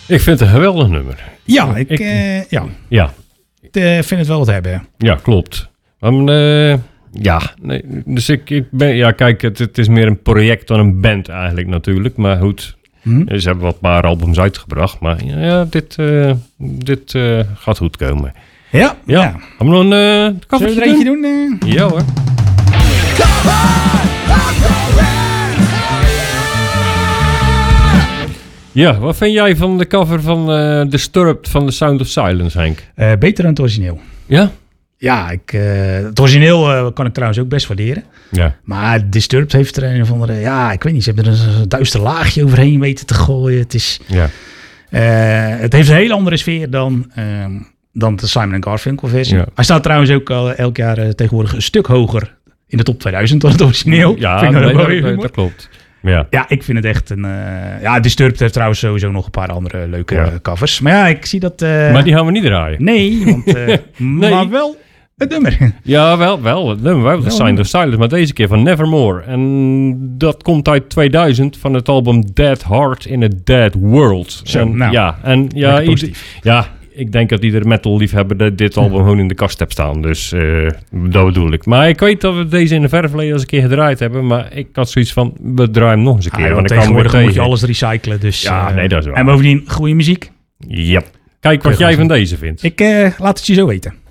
Ik vind het een geweldig nummer. Ja, ik vind het wel wat hebben. Ja, klopt. Dus ik ben... Ja, kijk, het is meer een project dan een band eigenlijk natuurlijk. Maar goed, ze hebben wat paar albums uitgebracht. Maar ja, dit gaat goed komen. Ja. Gaan we nog een covertje Zullen we er eentje doen? Ja hoor. Ja, wat vind jij van de cover van Disturbed van The Sound of Silence, Henk? Beter dan het origineel. Ja? Ja, het origineel kan ik trouwens ook best waarderen. Ja. Maar Disturbed heeft er een of andere... Ja, ik weet niet. Ze hebben er een duister laagje overheen weten te gooien. Het is... Ja. Het heeft een hele andere sfeer dan de Simon & Garfunkel versie. Ja. Hij staat trouwens ook elk jaar tegenwoordig een stuk hoger in de top 2000 dan het origineel. Ja, dat klopt. Ja, ik vind het echt een... Disturbed heeft trouwens sowieso nog een paar andere leuke covers. Maar ja, ik zie dat... Maar die gaan we niet draaien. Nee, want, maar wel het nummer. Ja, wel het nummer. Wel The Sound of Silence, maar deze keer van Nevermore. En dat komt uit 2000 van het album Dead Heart in a Dead World. Ik denk dat iedere metal liefhebber dit album gewoon in de kast heeft staan. Dus dat bedoel ik. Maar ik weet dat we deze in de verre verleden eens een keer gedraaid hebben. Maar ik had zoiets van, we draaien hem nog eens een keer. Want tegenwoordig moet je alles recyclen. Dus, nee, dat is waar. En bovendien, goede muziek. Ja. Kijk wat jij van deze vindt. Ik laat het je zo weten.